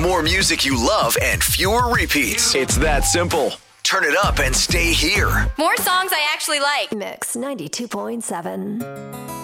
More music you love and fewer repeats. It's that simple. Turn it up and stay here. More songs I actually like. Mix 92.7.